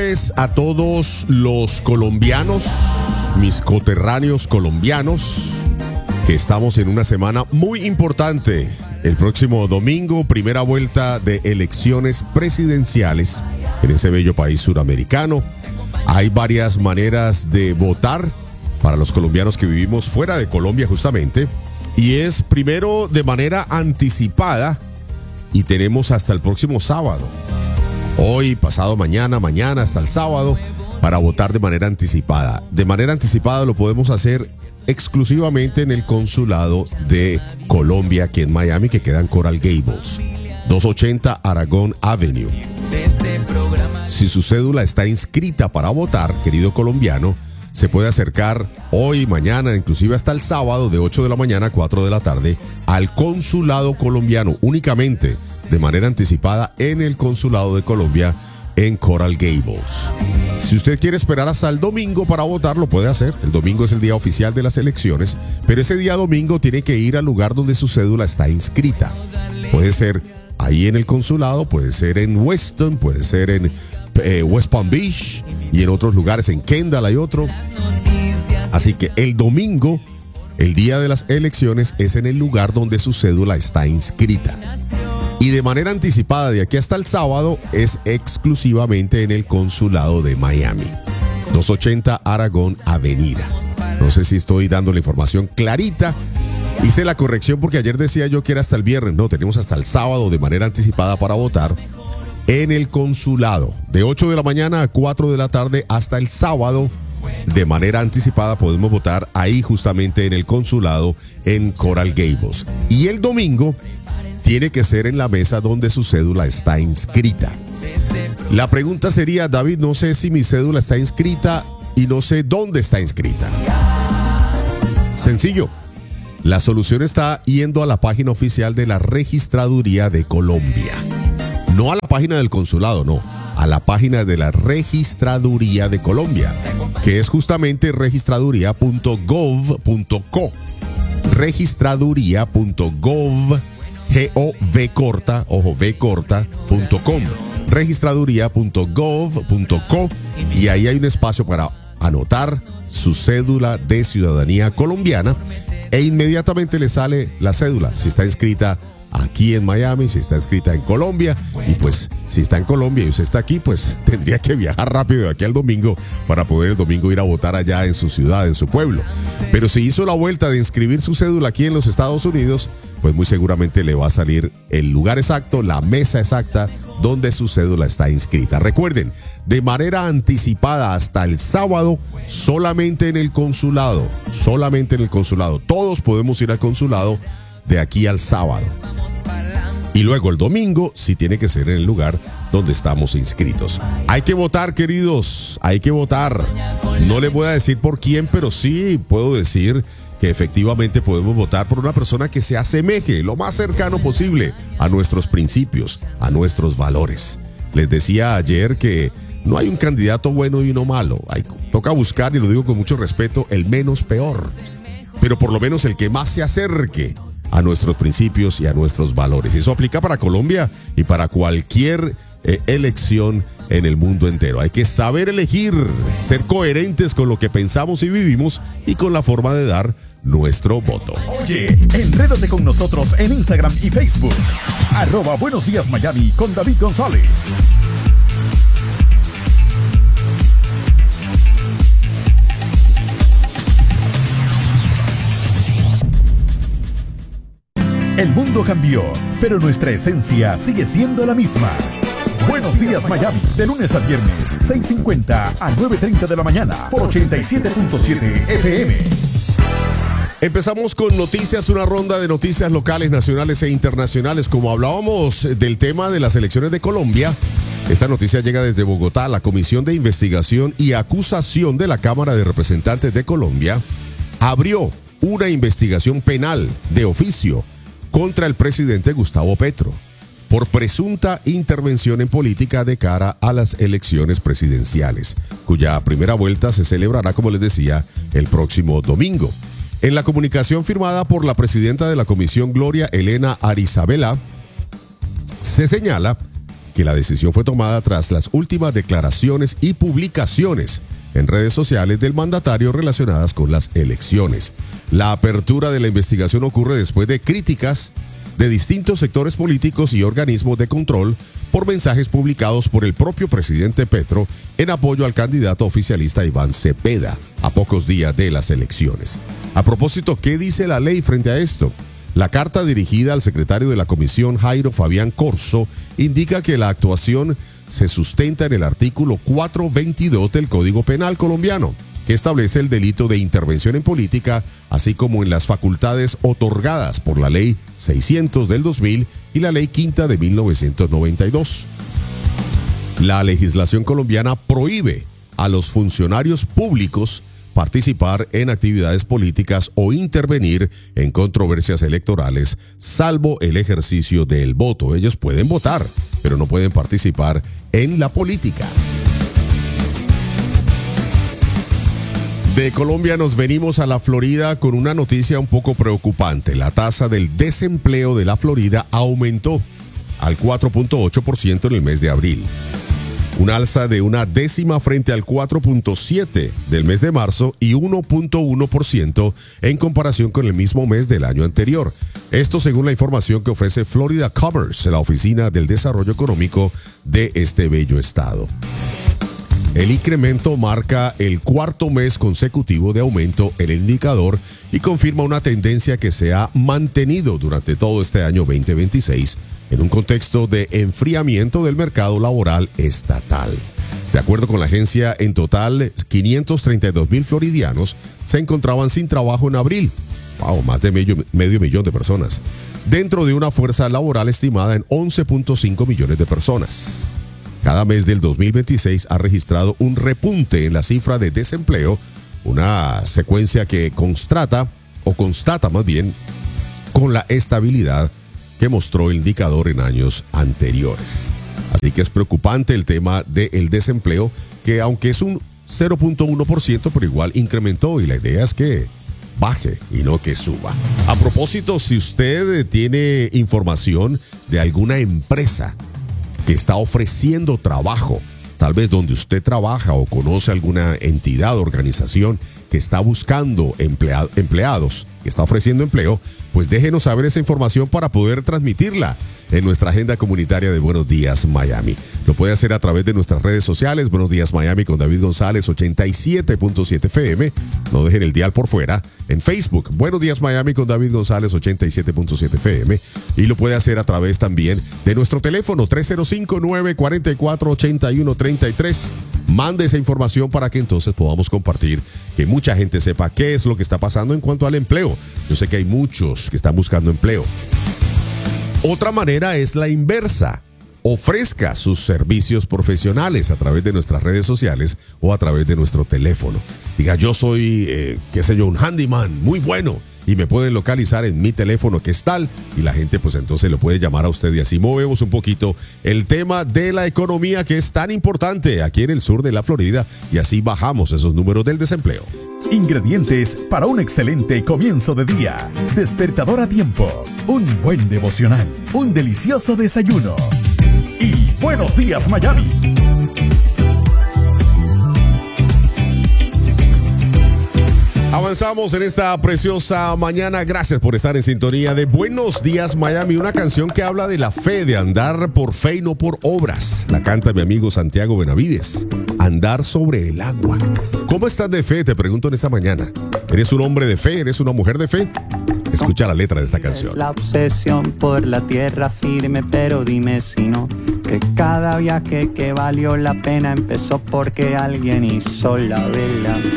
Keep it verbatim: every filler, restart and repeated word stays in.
miércoles a todos los colombianos, mis coterráneos colombianos, que estamos en una semana muy importante. El próximo domingo, primera vuelta de elecciones presidenciales en ese bello país suramericano. Hay varias maneras de votar para los colombianos que vivimos fuera de Colombia justamente. Y es primero de manera anticipada y tenemos hasta el próximo sábado. Hoy, pasado mañana, mañana hasta el sábado para votar de manera anticipada. De manera anticipada lo podemos hacer exclusivamente en el consulado de Colombia aquí en Miami, que queda en Coral Gables, doscientos ochenta Aragon Avenue. Si su cédula está inscrita para votar, querido colombiano, se puede acercar hoy, mañana, inclusive hasta el sábado de ocho de la mañana a cuatro de la tarde al consulado colombiano, únicamente de manera anticipada en el consulado de Colombia en Coral Gables. Si usted quiere esperar hasta el domingo para votar, lo puede hacer. El domingo es el día oficial de las elecciones, pero ese día domingo tiene que ir al lugar donde su cédula está inscrita. Puede ser ahí en el consulado, puede ser en Weston, puede ser en eh, West Palm Beach y en otros lugares, en Kendall hay otro. Así que el domingo, el día de las elecciones, es en el lugar donde su cédula está inscrita. Y de manera anticipada de aquí hasta el sábado es exclusivamente en el consulado de Miami, doscientos ochenta Aragon Avenida. No sé si estoy dando la información clarita. Hice la corrección porque ayer decía yo que era hasta el viernes. No, tenemos hasta el sábado de manera anticipada para votar en el consulado. De ocho de la mañana a cuatro de la tarde hasta el sábado. De manera anticipada podemos votar ahí justamente en el consulado en Coral Gables. Y el domingo tiene que ser en la mesa donde su cédula está inscrita. La pregunta sería, David, no sé si mi cédula está inscrita y no sé dónde está inscrita. Sencillo. La solución está yendo a la página oficial de la Registraduría de Colombia. No a la página del consulado, no. A la página de la Registraduría de Colombia, que es justamente registraduría punto gov punto co. registraduría punto gov G O V corta, ojo, V corta, punto com. registraduría punto gov punto co. Y ahí hay un espacio para anotar su cédula de ciudadanía colombiana e inmediatamente le sale la cédula. Si está inscrita aquí en Miami, si está inscrita en Colombia, y pues si está en Colombia y usted está aquí, pues tendría que viajar rápido de aquí al domingo para poder el domingo ir a votar allá en su ciudad, en su pueblo. Pero si hizo la vuelta de inscribir su cédula aquí en los Estados Unidos, pues muy seguramente le va a salir el lugar exacto, la mesa exacta donde su cédula está inscrita. Recuerden, de manera anticipada hasta el sábado, solamente en el consulado, solamente en el consulado. Todos podemos ir al consulado de aquí al sábado. Y luego el domingo sí tiene que ser en el lugar donde estamos inscritos. Hay que votar, queridos, hay que votar. No les voy a decir por quién, pero sí puedo decir que efectivamente podemos votar por una persona que se asemeje lo más cercano posible a nuestros principios, a nuestros valores. Les decía ayer que no hay un candidato bueno y uno malo. Hay, toca buscar, y lo digo con mucho respeto, el menos peor. Pero por lo menos el que más se acerque a nuestros principios y a nuestros valores. Eso aplica para Colombia y para cualquier eh, elección en el mundo entero. Hay que saber elegir, ser coherentes con lo que pensamos y vivimos y con la forma de dar nuestro voto. Oye, enrédate con nosotros en Instagram y Facebook. Arroba Buenos Días Miami con David González. El mundo cambió, pero nuestra esencia sigue siendo la misma. Buenos Días Miami, de lunes a viernes, seis cincuenta a nueve treinta de la mañana, por ochenta y siete punto siete F M. Empezamos con noticias, una ronda de noticias locales, nacionales e internacionales. Como hablábamos del tema de las elecciones de Colombia, esta noticia llega desde Bogotá. La Comisión de Investigación y Acusación de la Cámara de Representantes de Colombia abrió una investigación penal de oficio contra el presidente Gustavo Petro por presunta intervención en política de cara a las elecciones presidenciales, cuya primera vuelta se celebrará, como les decía, el próximo domingo. En la comunicación firmada por la presidenta de la comisión, Gloria Elena Arizabela, se señala que la decisión fue tomada tras las últimas declaraciones y publicaciones en redes sociales del mandatario relacionadas con las elecciones. La apertura de la investigación ocurre después de críticas de distintos sectores políticos y organismos de control por mensajes publicados por el propio presidente Petro en apoyo al candidato oficialista Iván Cepeda a pocos días de las elecciones. A propósito, ¿qué dice la ley frente a esto? La carta dirigida al secretario de la Comisión, Jairo Fabián Corzo, indica que la actuación se sustenta en el artículo cuatrocientos veintidós del Código Penal colombiano, que establece el delito de intervención en política, así como en las facultades otorgadas por la Ley seiscientos del dos mil y la Ley Quinta de mil novecientos noventa y dos. La legislación colombiana prohíbe a los funcionarios públicos participar en actividades políticas o intervenir en controversias electorales, salvo el ejercicio del voto. Ellos pueden votar, pero no pueden participar en la política. De Colombia nos venimos a la Florida con una noticia un poco preocupante. La tasa del desempleo de la Florida aumentó al cuatro punto ocho por ciento en el mes de abril. Un alza de una décima frente al cuatro punto siete por ciento del mes de marzo y uno punto uno por ciento en comparación con el mismo mes del año anterior. Esto según la información que ofrece Florida Commerce, la Oficina del Desarrollo Económico de este bello estado. El incremento marca el cuarto mes consecutivo de aumento en el indicador y confirma una tendencia que se ha mantenido durante todo este año veinte veintiséis en un contexto de enfriamiento del mercado laboral estatal. De acuerdo con la agencia, en total quinientos treinta y dos mil floridianos se encontraban sin trabajo en abril. Wow, más de medio, medio millón de personas, dentro de una fuerza laboral estimada en once punto cinco millones de personas. Cada mes del dos mil veintiséis ha registrado un repunte en la cifra de desempleo, una secuencia que constata, o constata más bien, con la estabilidad que mostró el indicador en años anteriores. Así que es preocupante el tema del desempleo, que aunque es un cero punto uno por ciento, pero igual incrementó, y la idea es que baje y no que suba. A propósito, si usted tiene información de alguna empresa que está ofreciendo trabajo, tal vez donde usted trabaja, o conoce alguna entidad o organización que está buscando empleado, empleados, que está ofreciendo empleo, pues déjenos saber esa información para poder transmitirla en nuestra agenda comunitaria de Buenos Días Miami. Lo puede hacer a través de nuestras redes sociales, Buenos Días Miami con David González ochenta y siete punto siete F M. No dejen el dial por fuera. En Facebook, Buenos Días Miami con David González ochenta y siete punto siete F M. Y lo puede hacer a través también de nuestro teléfono tres cero cinco, nueve cuatro cuatro, ocho uno tres tres. Mande esa información para que entonces podamos compartir, que mucha gente sepa qué es lo que está pasando en cuanto al empleo. Yo sé que hay muchos que están buscando empleo. Otra manera es la inversa. Ofrezca sus servicios profesionales a través de nuestras redes sociales o a través de nuestro teléfono. Diga, yo soy, eh, qué sé yo, un handyman muy bueno, y me pueden localizar en mi teléfono que es tal, y la gente pues entonces lo puede llamar a usted, y así movemos un poquito el tema de la economía, que es tan importante aquí en el sur de la Florida, y así bajamos esos números del desempleo. Ingredientes para un excelente comienzo de día. Despertador a tiempo, un buen devocional, un delicioso desayuno. Y Buenos Días Miami. Avanzamos en esta preciosa mañana. Gracias por estar en sintonía de Buenos Días Miami, una canción que habla de la fe, de andar por fe y no por obras. La canta mi amigo Santiago Benavides. Andar sobre el agua. ¿Cómo estás de fe? Te pregunto en esta mañana. ¿Eres un hombre de fe? ¿Eres una mujer de fe? Escucha la letra de esta canción. Es la obsesión por la tierra firme, pero dime si no, que cada viaje que valió la pena empezó porque alguien hizo la vela.